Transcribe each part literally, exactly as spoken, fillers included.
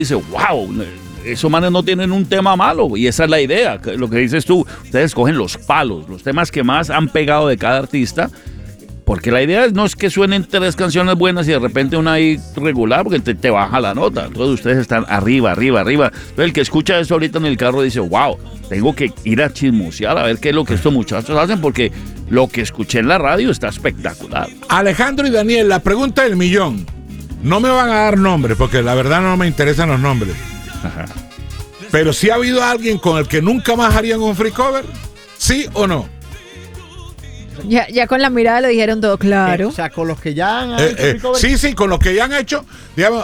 dice, wow, esos manes no tienen un tema malo, y esa es la idea, lo que dices tú, ustedes cogen los palos, los temas que más han pegado de cada artista, porque la idea no es que suenen tres canciones buenas y de repente una ahí regular, porque te, te baja la nota, entonces ustedes están arriba, arriba, arriba, entonces el que escucha eso ahorita en el carro dice, wow, tengo que ir a chismosear a ver qué es lo que estos muchachos hacen, porque lo que escuché en la radio está espectacular. Alejandro y Daniel, la pregunta del millón. No me van a dar nombres, porque la verdad no me interesan los nombres. Ajá. Pero si ¿sí ha habido alguien con el que nunca más harían un free cover? ¿Sí o no? Ya, ya con la mirada lo dijeron todo claro. Eh, o sea, con los que ya han Eh, hecho eh, free cover. sí, sí, con los que ya han hecho, digamos,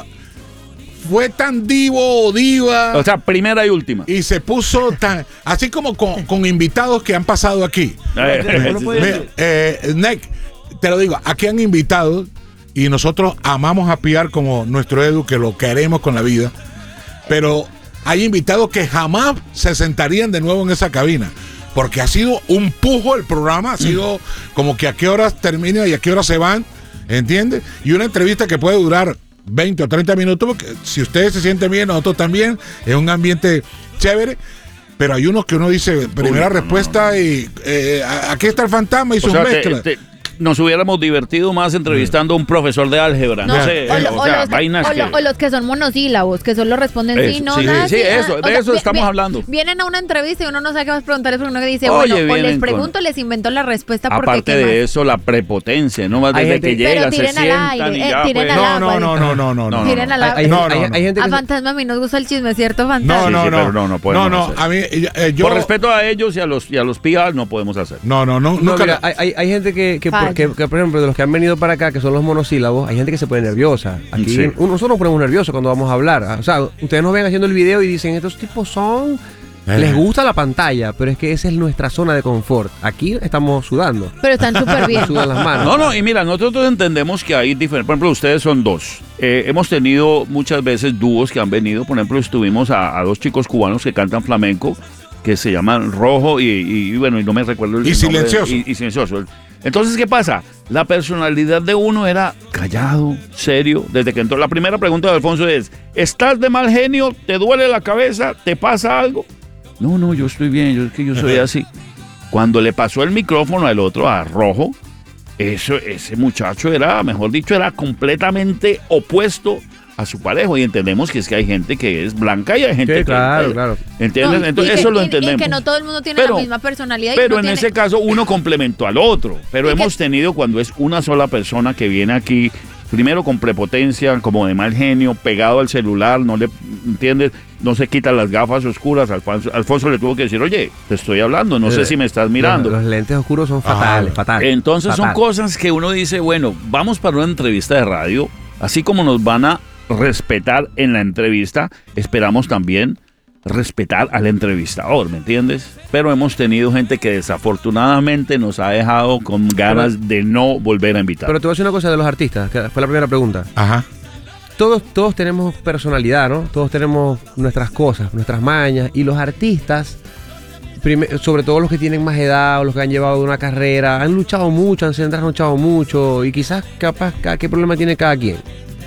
fue tan divo o diva. O sea, primera y última. Y se puso tan, así como con, con invitados que han pasado aquí. Eh, no puede Me- decir. eh, Nick, te lo digo, aquí han invitado y nosotros amamos a Piar como nuestro Edu, que lo queremos con la vida, pero hay invitados que jamás se sentarían de nuevo en esa cabina, porque ha sido un pujo el programa, ha sido como que a qué horas termina y a qué horas se van, ¿entiendes? Y una entrevista que puede durar veinte o treinta minutos, porque si ustedes se sienten bien, nosotros también, es un ambiente chévere. Pero hay unos que uno dice, primera Uy, no, respuesta no, no. y eh, aquí está el fantasma y O sus sea, te- mezclas. te- nos hubiéramos divertido más entrevistando a un profesor de álgebra, no, No, sé, o, eh, lo- o o sea, los, vainas o que... lo- o los que son monosílabos, que solo responden sí, Eso, no, sí, nada. sí, sí, eso, ah, de o sea, eso vi- estamos vi- hablando. Vienen a una entrevista y uno no sabe qué más preguntarles, porque uno que dice, Oye, bueno, o vienen les con- pregunto, les invento la respuesta porque Aparte qué de más. eso, la prepotencia, ¿no? Más Hay desde gente- que Pero llegan, se tiren al sientan aire, y eh, ya, tiren pues. al No, agua, no, no, no, no, no, No, no. Tiren al Hay, agua. hay- No, hay- no, no. hay gente A que se- Fantasma a mí nos gusta el chisme, ¿cierto, Fantasma? No, Sí, no, sí, no. pero no, no podemos No, no, hacer. a mí, eh, eh, yo... Por respeto a ellos y a los, y a los P R no podemos hacer. No, no, no, No, nunca... mira, hay, hay, hay gente que, que, por, Falla. que, que, por ejemplo, de los que han venido para acá, que son los monosílabos, hay gente que se pone nerviosa. Aquí Sí. uno- nosotros nos ponemos nerviosos cuando vamos a hablar. O sea, ustedes nos ven haciendo el video y dicen, estos tipos son... Eh. Les gusta la pantalla, pero es que esa es nuestra zona de confort. Aquí estamos sudando. Pero están súper bien. Nos sudan las manos. No, no, y mira, nosotros entendemos que hay diferentes, por ejemplo, ustedes son dos. Eh, hemos tenido muchas veces dúos que han venido, por ejemplo, estuvimos a, a dos chicos cubanos que cantan flamenco, que se llaman Rojo y, y, y bueno, y no me recuerdo el Y nombre, Silencioso. Y, y Silencioso. Entonces, ¿qué pasa? La personalidad de uno era callado, serio, desde que entró. La primera pregunta de Alfonso es, ¿estás de mal genio? ¿Te duele la cabeza? ¿Te pasa algo? No, no, yo estoy bien, yo es que yo soy así. Cuando le pasó el micrófono al otro, a Rojo, eso, ese muchacho era, mejor dicho, era completamente opuesto a su parejo. Y entendemos que es que hay gente que es blanca y hay gente Sí, que... claro, claro. ¿Entiendes? No, y Entonces, que- eso lo y- entendemos. Y que no todo el mundo tiene Pero- la misma personalidad. y Pero uno en tiene- ese caso uno complementó al otro. Pero Y que- hemos tenido cuando es una sola persona que viene aquí, primero con prepotencia, como de mal genio, pegado al celular, no le, ¿entiendes? No se quitan las gafas oscuras. Alfonso, Alfonso le tuvo que decir, oye, te estoy hablando, no sé si me estás mirando. Los, los lentes oscuros son fatales, Ah, fatales. Entonces son fatal. cosas que uno dice, bueno, vamos para una entrevista de radio, así como nos van a respetar en la entrevista, esperamos también respetar al entrevistador, ¿me entiendes? Pero hemos tenido gente que desafortunadamente nos ha dejado con ganas de no volver a invitar. Pero te voy a decir una cosa de los artistas, que fue la primera pregunta. Ajá. Todos, todos tenemos personalidad, ¿no? Todos tenemos nuestras cosas, nuestras mañas. Y los artistas, prime- sobre todo los que tienen más edad o los que han llevado una trayectoria, han luchado mucho, han, se han trasnochado mucho y quizás capaz ca- qué problema tiene cada quien.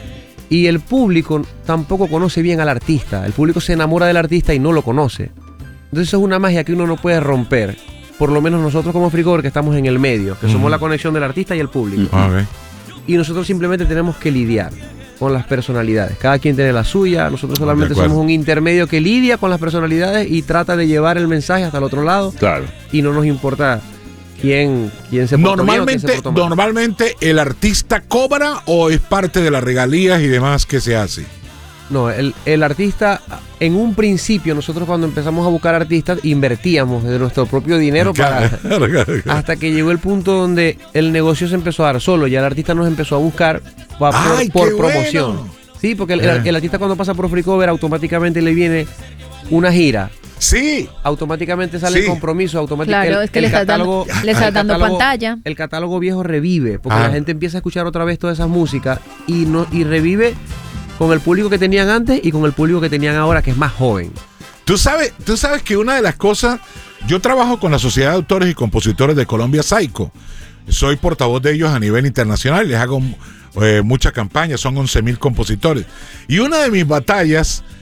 Y el público tampoco conoce bien al artista. El público se enamora del artista y no lo conoce. Entonces eso es una magia que uno no puede romper. Por lo menos nosotros como Free Cover, que estamos en el medio, que somos Ujú. la conexión del artista y el público. Ujú. A ver. Y nosotros simplemente tenemos que lidiar con las personalidades. Cada quien tiene la suya. Nosotros De solamente acuerdo. somos un intermedio que lidia con las personalidades y trata de llevar el mensaje hasta el otro lado. Claro. Y no nos importa quién, quién se portó bien o quién se Normalmente, portó mal. normalmente el artista cobra o es parte de las regalías y demás que se hace. No, el, el artista, en un principio, nosotros cuando empezamos a buscar artistas, invertíamos de nuestro propio dinero para... Hasta que llegó el punto donde el negocio se empezó a dar solo. Ya el artista nos empezó a buscar pa- por, ¡Ay, por qué promoción. bueno! Sí, porque el, Eh. el- el artista cuando pasa por Free Cover automáticamente le viene una gira. Sí. Automáticamente sale Sí. el compromiso, automáticamente Claro, el, es que el le estás dando, catálogo, le estás el dando catálogo- pantalla. El catálogo viejo revive, porque Ah. la gente empieza a escuchar otra vez todas esas músicas y no y revive con el público que tenían antes y con el público que tenían ahora, que es más joven. Tú sabes, tú sabes que una de las cosas, yo trabajo con la Sociedad de Autores y Compositores de Colombia, SAICO. Soy portavoz de ellos a nivel internacional, les hago eh, mucha campaña, son once mil compositores. Y una de mis batallas